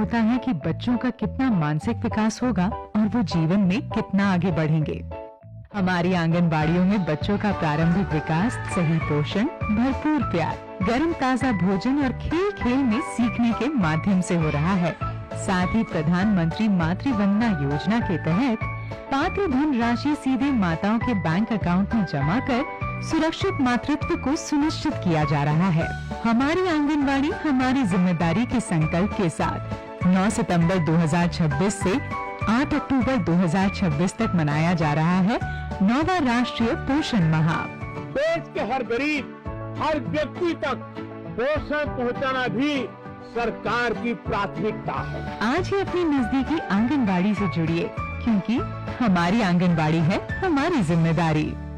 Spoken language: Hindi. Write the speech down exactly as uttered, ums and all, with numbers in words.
होता है कि बच्चों का कितना मानसिक विकास होगा और वो जीवन में कितना आगे बढ़ेंगे। हमारी आंगनबाड़ियों में बच्चों का प्रारंभिक विकास सही पोषण, भरपूर प्यार, गर्म ताजा भोजन और खेल खेल में सीखने के माध्यम से हो रहा है। साथ ही प्रधानमंत्री मातृ वंदना योजना के तहत पात्र धन राशि सीधे माताओं के बैंक अकाउंट में जमा कर सुरक्षित मातृत्व को सुनिश्चित किया जा रहा है। हमारी आंगनबाड़ी हमारी जिम्मेदारी के संकल्प के साथ नौ सितंबर दो हज़ार छब्बीस से आठ अक्टूबर दो हज़ार छब्बीस तक मनाया जा रहा है नौवां राष्ट्रीय पोषण माह। देश के हर गरीब, हर व्यक्ति तक पोषण पहुंचाना भी सरकार की प्राथमिकता है। आज ही अपनी नजदीकी आंगनबाड़ी से जुड़िए, क्योंकि हमारी आंगनबाड़ी है हमारी जिम्मेदारी।